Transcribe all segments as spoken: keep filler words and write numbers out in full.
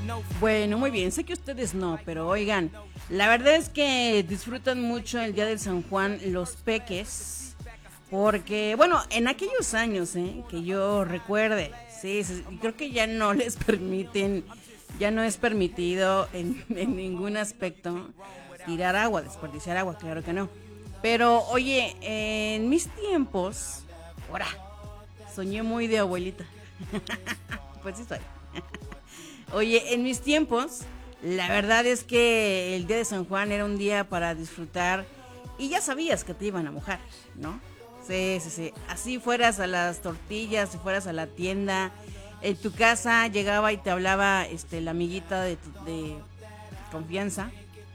Bueno, muy bien, sé que ustedes no, pero oigan, la verdad es que disfrutan mucho el día de San Juan los peques, porque, bueno, en aquellos años, ¿eh? Que yo recuerde, sí, sí, creo que ya no les permiten, ya no es permitido en, en ningún aspecto tirar agua, desperdiciar agua, claro que no. Pero, oye, en mis tiempos, ahora, soñé muy de abuelita. Pues sí soy. Oye, en mis tiempos, la verdad es que el día de San Juan era un día para disfrutar y ya sabías que te iban a mojar, ¿no? Sí, sí, sí. Así fueras a las tortillas, si fueras a la tienda, en tu casa llegaba y te hablaba este, la amiguita de, tu, de confianza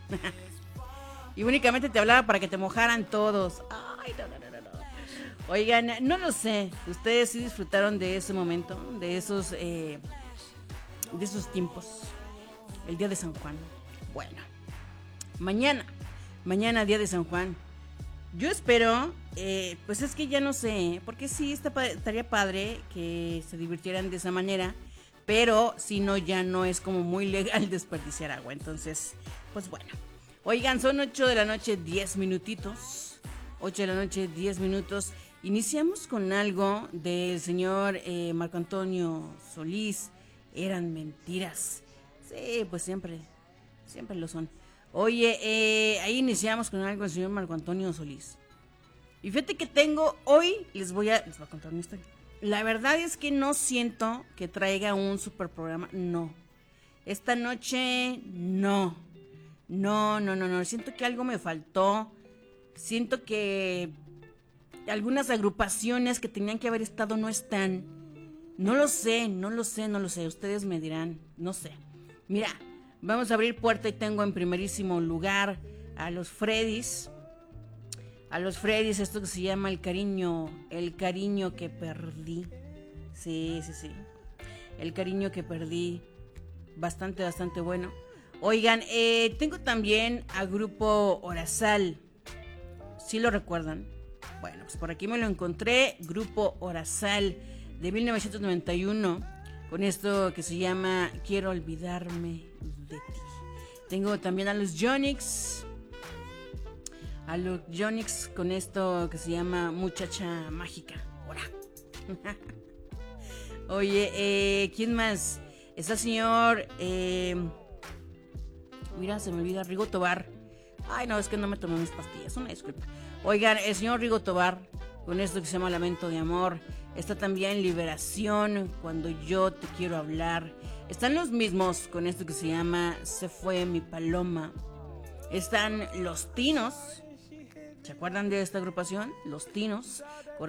y únicamente te hablaba para que te mojaran todos. Ay, no, no, no, no. Oigan, no lo sé, ustedes sí disfrutaron de ese momento, de esos... Eh, de esos tiempos, el día de San Juan. Bueno, mañana, mañana día de San Juan. Yo espero, eh, pues es que ya no sé, porque sí está, estaría padre que se divirtieran de esa manera, pero si no, ya no es como muy legal desperdiciar agua. Entonces, pues bueno. Oigan, son ocho de la noche, diez minutitos. ocho de la noche, diez minutos. Iniciamos con algo del señor eh, Marco Antonio Solís. Eran mentiras. Sí, pues siempre, siempre lo son. Oye, eh, ahí iniciamos con algo del señor Marco Antonio Solís. Y fíjate que tengo, hoy les voy a, les voy a contar una historia. La verdad es que no siento que traiga un super programa, no. Esta noche, no. No, no, no, no. Siento que algo me faltó. Siento que algunas agrupaciones que tenían que haber estado no están. No lo sé, no lo sé, no lo sé. Ustedes me dirán, no sé. Mira, vamos a abrir puerta y tengo en primerísimo lugar a los Freddys. A los Freddys, esto que se llama el cariño, el cariño que perdí. Sí, sí, sí. El cariño que perdí. Bastante, bastante bueno. Oigan, eh, tengo también a Grupo Orazal. ¿Sí lo recuerdan? Bueno, pues por aquí me lo encontré. Grupo Orazal de mil novecientos noventa y uno, con esto que se llama Quiero olvidarme de ti. Tengo también a los Yonix, a los Yonix con esto que se llama Muchacha Mágica. Hola. Oye, eh, ¿quién más? Está el señor, eh, mira, se me olvida, Rigo Tobar. Ay, no, es que no me tomé mis pastillas, una disculpa. Oigan, el señor Rigo Tobar, con esto que se llama Lamento de Amor. Está también Liberación, Cuando yo te quiero hablar. Están los mismos con esto que se llama Se fue mi paloma. Están Los Tinos. ¿Se acuerdan de esta agrupación? Los Tinos.